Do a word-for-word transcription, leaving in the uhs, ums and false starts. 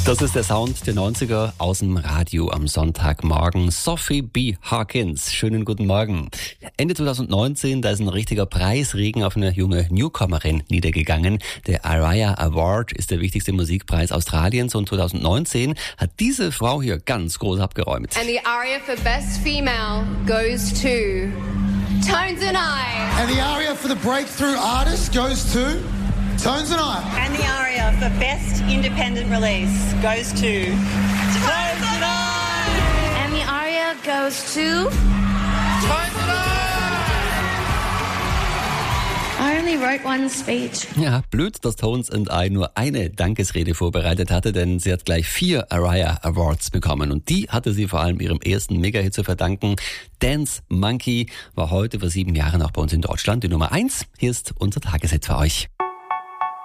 Das ist der Sound der neunziger aus dem Radio am Sonntagmorgen. Sophie B. Hawkins, schönen guten Morgen. Ende zwanzig neunzehn, da ist ein richtiger Preisregen auf eine junge Newcomerin niedergegangen. Der Ariah Award ist der wichtigste Musikpreis Australiens und zwanzig neunzehn hat diese Frau hier ganz groß abgeräumt. And the aria for Best Female goes to Tones and I. And the aria for the Breakthrough Artist goes to Tones and I. And the aria for Best Independent Release goes to Tones and I. And the aria goes to Tones and I. I only wrote one speech. Ja, blöd, dass Tones and I nur eine Dankesrede vorbereitet hatte, denn sie hat gleich vier Ariah Awards bekommen. Und die hatte sie vor allem ihrem ersten Mega-Hit zu verdanken. Dance Monkey war heute vor sieben Jahren auch bei uns in Deutschland die Nummer eins. Hier ist unser Tageshit für euch.